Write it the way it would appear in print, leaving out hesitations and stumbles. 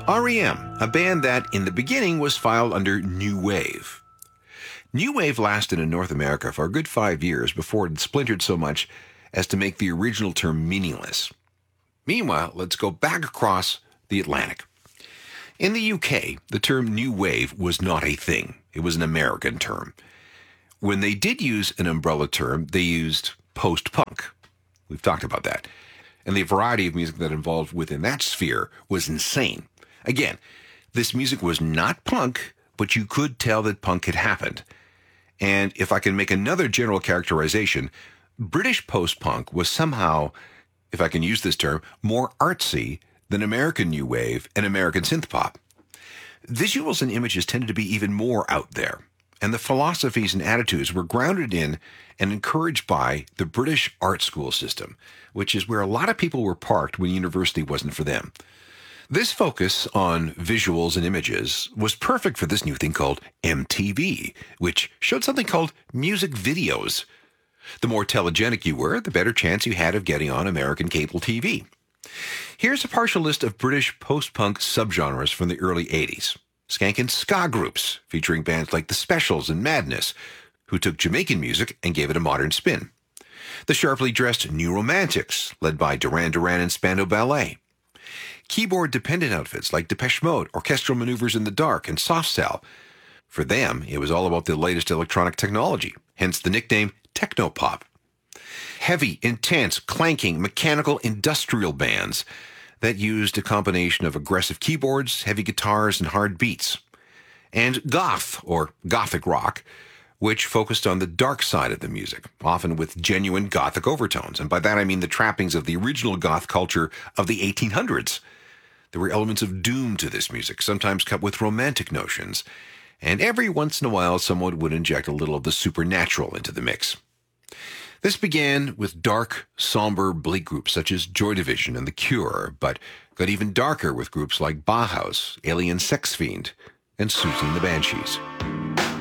REM, a band that in the beginning was filed under New Wave. New Wave lasted in North America for a good 5 years before it splintered so much as to make the original term meaningless. Meanwhile, let's go back across the Atlantic. In the UK, the term New Wave was not a thing. It was an American term. When they did use an umbrella term, they used post-punk. We've talked about that. And the variety of music that involved within that sphere was insane. Again, this music was not punk, but you could tell that punk had happened. And if I can make another general characterization, British post-punk was somehow, if I can use this term, more artsy than American New Wave and American synthpop. Visuals and images tended to be even more out there, and the philosophies and attitudes were grounded in and encouraged by the British art school system, which is where a lot of people were parked when university wasn't for them. This focus on visuals and images was perfect for this new thing called MTV, which showed something called music videos. The more telegenic you were, the better chance you had of getting on American cable TV. Here's a partial list of British post-punk subgenres from the early 80s. Skank and ska groups, featuring bands like The Specials and Madness, who took Jamaican music and gave it a modern spin. The sharply dressed New Romantics, led by Duran Duran and Spandau Ballet. Keyboard-dependent outfits like Depeche Mode, Orchestral Maneuvers in the Dark, and Soft Cell. For them, it was all about the latest electronic technology, hence the nickname Technopop. Heavy, intense, clanking, mechanical, industrial bands that used a combination of aggressive keyboards, heavy guitars, and hard beats. And goth, or gothic rock, which focused on the dark side of the music, often with genuine gothic overtones. And by that I mean the trappings of the original goth culture of the 1800s. There were elements of doom to this music, sometimes cut with romantic notions. And every once in a while, someone would inject a little of the supernatural into the mix. This began with dark, somber, bleak groups such as Joy Division and The Cure, but got even darker with groups like Bauhaus, Alien Sex Fiend, and Susie and the Banshees.